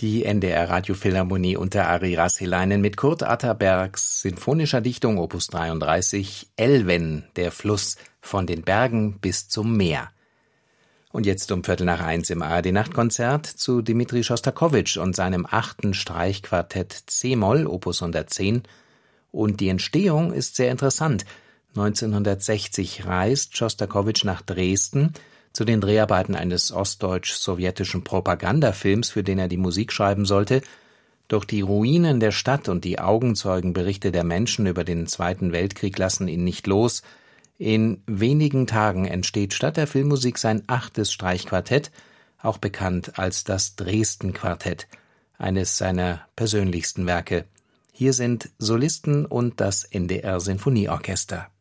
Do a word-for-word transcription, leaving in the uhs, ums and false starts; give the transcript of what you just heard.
Die N D R Radiophilharmonie unter Ari Rasselainen mit Kurt Atterbergs sinfonischer Dichtung Opus dreiunddreißig Elven, der Fluss von den Bergen bis zum Meer. Und jetzt um Viertel nach eins im A R D-Nachtkonzert zu Dmitri Schostakowitsch und seinem achten Streichquartett C-Moll, Opus hundertzehn. Und die Entstehung ist sehr interessant. neunzehnhundertsechzig reist Schostakowitsch nach Dresden zu den Dreharbeiten eines ostdeutsch-sowjetischen Propagandafilms, für den er die Musik schreiben sollte. Doch die Ruinen der Stadt und die Augenzeugenberichte der Menschen über den Zweiten Weltkrieg lassen ihn nicht los. In wenigen Tagen entsteht statt der Filmmusik sein achtes Streichquartett, auch bekannt als das Dresden-Quartett, eines seiner persönlichsten Werke. Hier sind Solisten und das N D R Sinfonieorchester.